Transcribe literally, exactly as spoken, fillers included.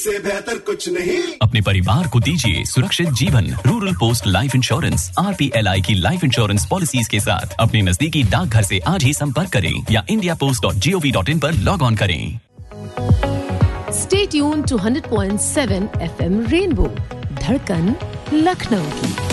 से बेहतर कुछ नहीं। अपने परिवार को दीजिए सुरक्षित जीवन। Rural post life insurance R P L I की लाइफ इंश्योरेंस पॉलिसीज के साथ अपने नजदीकी डाकघर से आज ही संपर्क करें या India post dot G O V dot in पर लॉग ऑन करें। Stay tuned to one hundred point seven F M Rainbow, धड़कन लखनऊ की।